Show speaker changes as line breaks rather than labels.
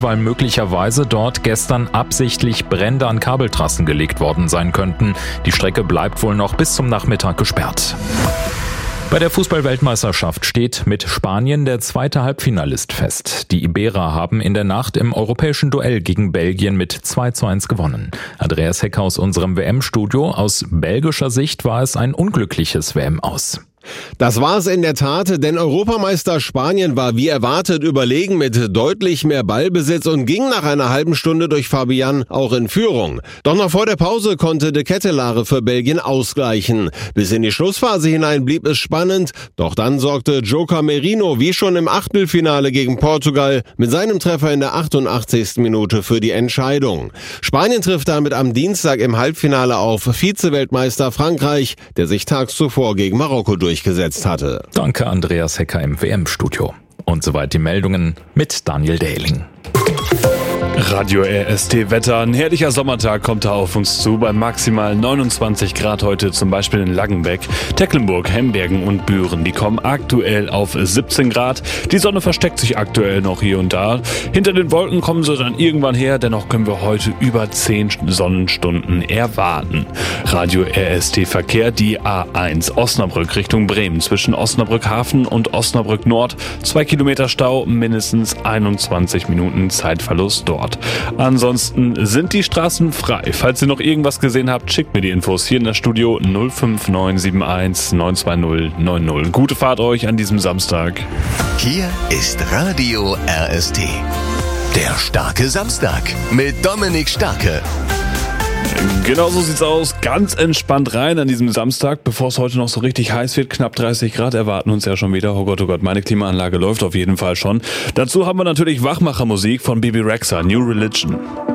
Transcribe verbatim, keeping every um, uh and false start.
weil möglicherweise dort gestern absichtlich Brände an Kabeltrassen gelegt worden sein könnten. Die Strecke bleibt wohl noch bis zum Nachmittag gesperrt. Bei der Fußball-Weltmeisterschaft steht mit Spanien der zweite Halbfinalist fest. Die Iberer haben in der Nacht im europäischen Duell gegen Belgien mit zwei zu eins gewonnen. Andreas Hecker aus unserem W M-Studio. Aus belgischer Sicht war es ein unglückliches W M-Aus.
Das war es in der Tat, denn Europameister Spanien war wie erwartet überlegen mit deutlich mehr Ballbesitz und ging nach einer halben Stunde durch Fabian auch in Führung. Doch noch vor der Pause konnte de Ketelaere für Belgien ausgleichen. Bis in die Schlussphase hinein blieb es spannend, doch dann sorgte Joker Merino wie schon im Achtelfinale gegen Portugal mit seinem Treffer in der achtundachtzigsten Minute für die Entscheidung. Spanien trifft damit am Dienstag im Halbfinale auf Vize-Weltmeister Frankreich, der sich tags zuvor gegen Marokko durchgesetzt hatte.
Danke Andreas Hecker im W M-Studio. Und soweit die Meldungen mit Daniel Dehling.
Radio R S T Wetter. Ein herrlicher Sommertag kommt da auf uns zu. Bei maximal neunundzwanzig Grad heute zum Beispiel in Langenbeck, Tecklenburg, Hembergen und Büren. Die kommen aktuell auf siebzehn Grad. Die Sonne versteckt sich aktuell noch hier und da. Hinter den Wolken kommen sie dann irgendwann her. Dennoch können wir heute über zehn Sonnenstunden erwarten. Radio R S T Verkehr, die A eins Osnabrück Richtung Bremen. Zwischen Osnabrück Hafen und Osnabrück Nord. Zwei Kilometer Stau, mindestens einundzwanzig Minuten Zeitverlust dort. Ansonsten sind die Straßen frei. Falls ihr noch irgendwas gesehen habt, schickt mir die Infos hier in das Studio null fünf neun sieben eins neun zwei null neun null. Gute Fahrt euch an diesem Samstag.
Hier ist Radio R S T. Der starke Samstag mit Dominik Starke.
Genau so sieht's aus. Ganz entspannt rein an diesem Samstag, bevor es heute noch so richtig heiß wird. Knapp dreißig Grad erwarten uns ja schon wieder. Oh Gott, oh Gott, meine Klimaanlage läuft auf jeden Fall schon. Dazu haben wir natürlich Wachmachermusik von Bibi Rexha, New Religion.